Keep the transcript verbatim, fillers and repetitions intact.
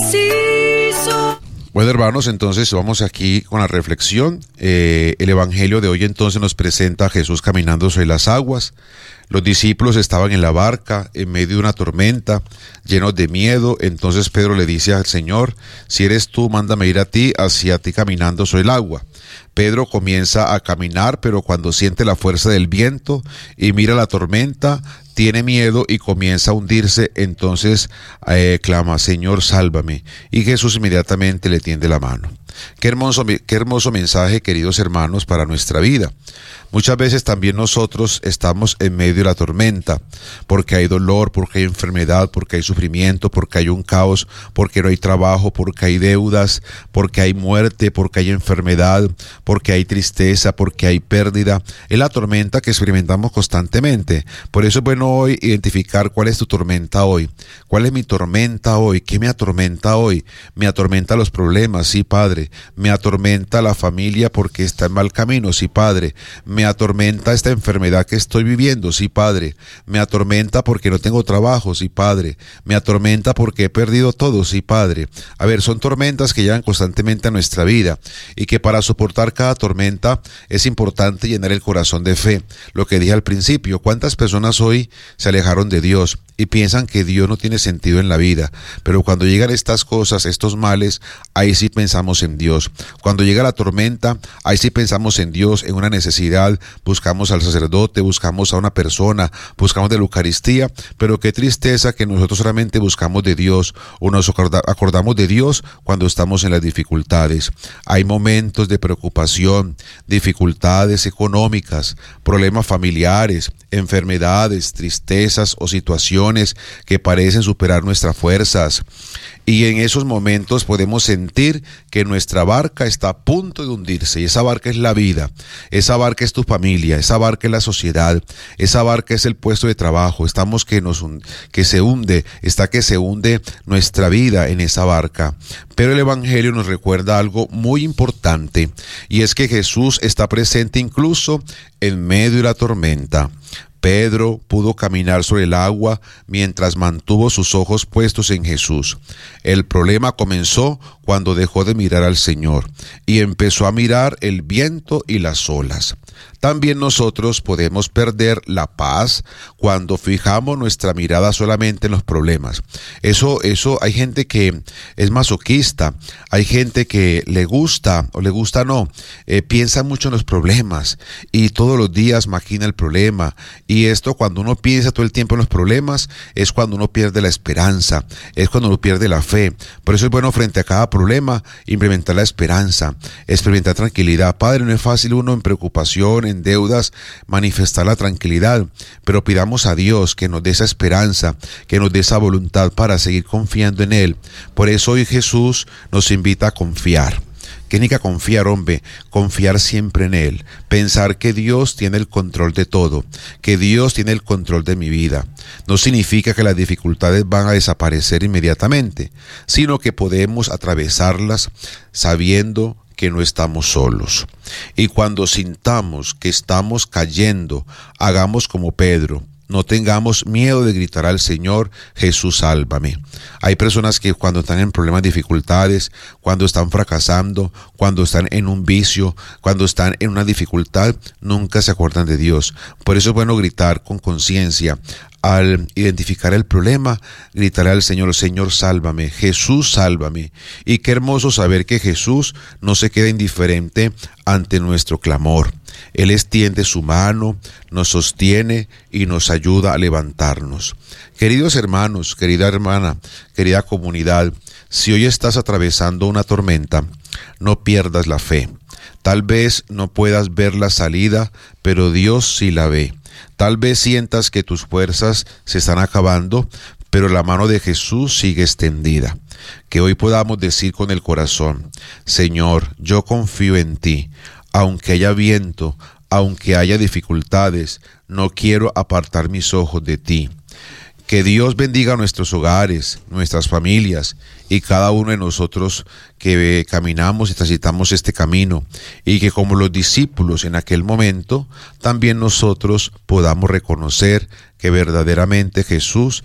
preciso. Bueno, hermanos, entonces vamos aquí con la reflexión. Eh, el Evangelio de hoy entonces nos presenta a Jesús caminando sobre las aguas. Los discípulos estaban en la barca, en medio de una tormenta, llenos de miedo. Entonces Pedro le dice al Señor: si eres tú, mándame ir a ti, hacia ti caminando sobre el agua. Pedro comienza a caminar, pero cuando siente la fuerza del viento y mira la tormenta, tiene miedo y comienza a hundirse. Entonces eh, clama: Señor, sálvame. Y Jesús inmediatamente le tiende la mano. Qué hermoso, qué hermoso mensaje, queridos hermanos, para nuestra vida. Muchas veces también nosotros estamos en medio de la tormenta, porque hay dolor, porque hay enfermedad, porque hay sufrimiento, porque hay un caos, porque no hay trabajo, porque hay deudas, porque hay muerte, porque hay enfermedad, porque hay tristeza, porque hay pérdida. Es la tormenta que experimentamos constantemente. Por eso es bueno hoy identificar cuál es tu tormenta hoy. ¿Cuál es mi tormenta hoy? ¿Qué me atormenta hoy? Me atormenta los problemas, sí, Padre. Me atormenta la familia porque está en mal camino, sí, Padre. Me atormenta esta enfermedad que estoy viviendo, sí, Padre. Me atormenta porque no tengo trabajo, sí, Padre. Me atormenta porque he perdido todo, sí, Padre. A ver, son tormentas que llegan constantemente a nuestra vida y que para soportar cada tormenta es importante llenar el corazón de fe. Lo que dije al principio, ¿cuántas personas hoy se alejaron de Dios y piensan que Dios no tiene sentido en la vida? Pero cuando llegan estas cosas, estos males, ahí sí pensamos en Dios. Cuando llega la tormenta, ahí sí pensamos en Dios, en una necesidad, buscamos al sacerdote, buscamos a una persona, buscamos de la Eucaristía. Pero qué tristeza que nosotros solamente buscamos de Dios o nos acordamos de Dios cuando estamos en las dificultades. Hay momentos de preocupación, dificultades económicas, problemas familiares, enfermedades, tristezas o situaciones que parecen superar nuestras fuerzas. Y en esos momentos podemos sentir que nuestra barca está a punto de hundirse. Y esa barca es la vida, esa barca es tu familia, esa barca es la sociedad, esa barca es el puesto de trabajo. Estamos que, nos, que se hunde, está que se hunde nuestra vida en esa barca. Pero el Evangelio nos recuerda algo muy importante, y es que Jesús está presente incluso en medio de la tormenta. Pedro pudo caminar sobre el agua mientras mantuvo sus ojos puestos en Jesús. El problema comenzó cuando dejó de mirar al Señor y empezó a mirar el viento y las olas. También nosotros podemos perder la paz cuando fijamos nuestra mirada solamente en los problemas. Eso, eso, hay gente que es masoquista, hay gente que le gusta o le gusta no, eh, piensa mucho en los problemas y todos los días maquina el problema. Y esto, cuando uno piensa todo el tiempo en los problemas, es cuando uno pierde la esperanza, es cuando uno pierde la fe. Por eso es bueno, frente a cada problema, implementar la esperanza, experimentar tranquilidad. Padre, no es fácil uno en preocupación, en deudas, manifestar la tranquilidad, pero pidamos a Dios que nos dé esa esperanza, que nos dé esa voluntad para seguir confiando en Él. Por eso hoy Jesús nos invita a confiar. ¿Qué ni que confiar, hombre? Confiar siempre en Él. Pensar que Dios tiene el control de todo, que Dios tiene el control de mi vida. No significa que las dificultades van a desaparecer inmediatamente, sino que podemos atravesarlas sabiendo que no estamos solos. Y cuando sintamos que estamos cayendo, hagamos como Pedro. No tengamos miedo de gritar al Señor: Jesús, sálvame. Hay personas que cuando están en problemas, dificultades, cuando están fracasando, cuando están en un vicio, cuando están en una dificultad, nunca se acuerdan de Dios. Por eso es bueno gritar con conciencia. Al identificar el problema, gritaré al Señor: Señor, sálvame, Jesús, sálvame. Y qué hermoso saber que Jesús no se queda indiferente ante nuestro clamor. Él extiende su mano, nos sostiene y nos ayuda a levantarnos. Queridos hermanos, querida hermana, querida comunidad, si hoy estás atravesando una tormenta, no pierdas la fe. Tal vez no puedas ver la salida, pero Dios sí la ve. Tal vez sientas que tus fuerzas se están acabando, pero la mano de Jesús sigue extendida. Que hoy podamos decir con el corazón: Señor, yo confío en ti. Aunque haya viento, aunque haya dificultades, no quiero apartar mis ojos de ti. Que Dios bendiga nuestros hogares, nuestras familias y cada uno de nosotros que caminamos y transitamos este camino, y que como los discípulos en aquel momento, también nosotros podamos reconocer que verdaderamente Jesús